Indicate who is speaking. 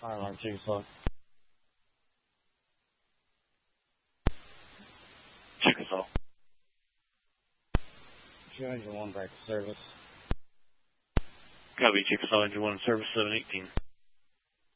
Speaker 1: Fire alarm Chickasaw.
Speaker 2: Chickasaw.
Speaker 1: Show engine 1 back to service.
Speaker 2: Copy, Chickasaw, engine 1 service 718.